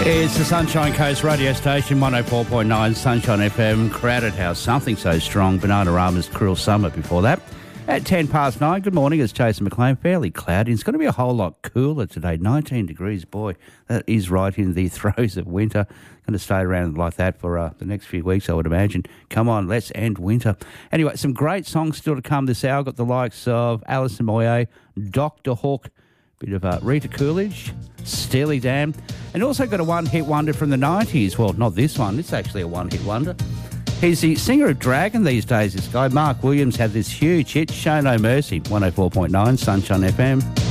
It's the Sunshine Coast radio station, 104.9 Sunshine FM, Crowded House, Something So Strong, Bananarama's Cruel Summer before that. At 9:10, good morning, it's Jason McLean. Fairly cloudy. It's going to be a whole lot cooler today, 19 degrees. Boy, that is right in the throes of winter. Going to stay around like that for the next few weeks, I would imagine. Come on, let's end winter. Anyway, some great songs still to come this hour. Got the likes of Alison Moyet, Dr. Hook, bit of Rita Coolidge, Steely Dan, and also got a one-hit wonder from the 90s. Well, not this one. It's actually a one-hit wonder. He's the singer of Dragon these days, this guy. Mark Williams had this huge hit, Show No Mercy, 104.9 Sunshine FM.